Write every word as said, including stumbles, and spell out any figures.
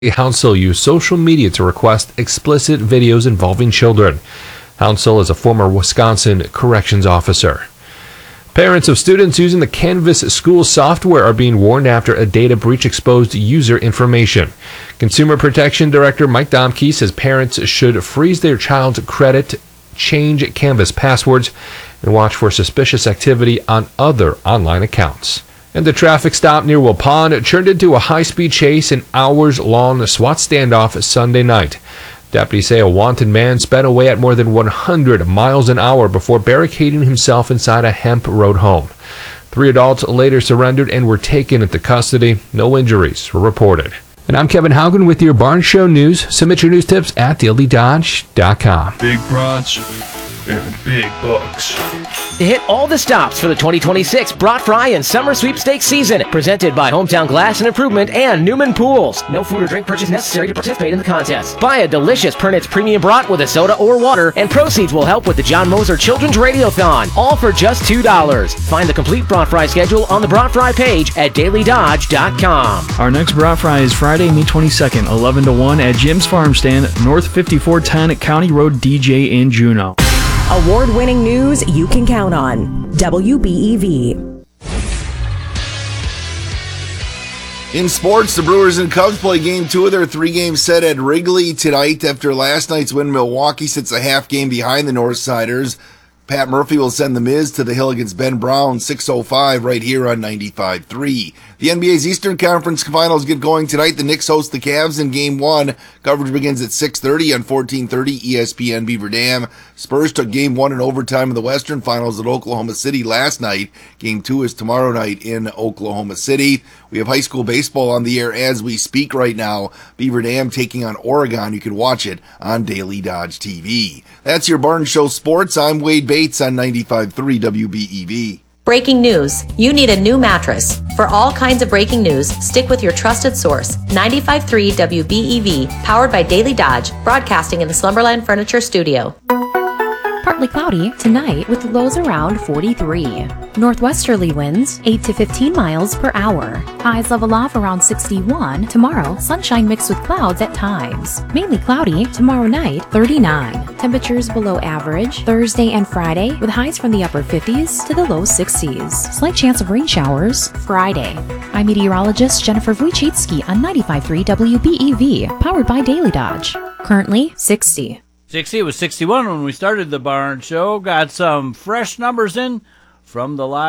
Hounsell used social media to request explicit videos involving children. Hounsell is a former Wisconsin corrections officer. Parents of students using the Canvas school software are being warned after a data breach exposed user information. Consumer Protection Director Mike Domke says parents should freeze their child's credit, change Canvas passwords, and watch for suspicious activity on other online accounts. And the traffic stop near Waupun turned into a high-speed chase and hours-long SWAT standoff Sunday night. Deputies say a wanted man sped away at more than one hundred miles an hour before barricading himself inside a Hemp Road home. Three adults later surrendered and were taken into custody. No injuries were reported. And I'm Kevin Haugen with your Barn Show News. Submit your news tips at daily dodge dot com. Big bronze and big bucks. To hit all the stops for the twenty twenty-six Brat Fry and Summer Sweepstakes season, presented by Hometown Glass and Improvement and Newman Pools. No food or drink purchase necessary to participate in the contest. Buy a delicious Pernitz Premium Brat with a soda or water, and proceeds will help with the John Moser Children's Radiothon, all for just two dollars. Find the complete Brat Fry schedule on the Brat Fry page at daily dodge dot com. Our next Brat Fry is Friday, May twenty-second, eleven to one at Jim's Farm Stand, North fifty-four ten at County Road D J in Juneau. Award-winning news you can count on. W B E V. In sports, the Brewers and Cubs play game two of their three-game set at Wrigley tonight. After last night's win, Milwaukee sits a half game behind the Northsiders. Pat Murphy will send the Miz to the hill against Ben Brown, six oh five right here on ninety-five point three. The N B A's Eastern Conference Finals get going tonight. The Knicks host the Cavs in Game one. Coverage begins at six thirty on fourteen thirty E S P N Beaver Dam. Spurs took Game one in overtime of the Western Finals at Oklahoma City last night. Game two is tomorrow night in Oklahoma City. We have high school baseball on the air as we speak right now. Beaver Dam taking on Oregon. You can watch it on Daily Dodge T V. That's your Barn Show Sports. I'm Wade Bates on ninety-five point three W B E V. Breaking news. You need a new mattress. For all kinds of breaking news, stick with your trusted source. ninety-five point three W B E V, powered by Daily Dodge, broadcasting in the Slumberland Furniture Studio. Partly cloudy tonight with lows around forty-three. Northwesterly winds eight to fifteen miles per hour. Highs level off around sixty-one. Tomorrow, sunshine mixed with clouds at times. Mainly cloudy tomorrow night, thirty-nine. Temperatures below average Thursday and Friday with highs from the upper fifties to the low sixties. Slight chance of rain showers Friday. I'm meteorologist Jennifer Wojcicki on ninety-five point three W B E V, powered by Daily Dodge. Currently sixty. sixty, it was sixty-one when we started the Barn Show. Got some fresh numbers in from the live.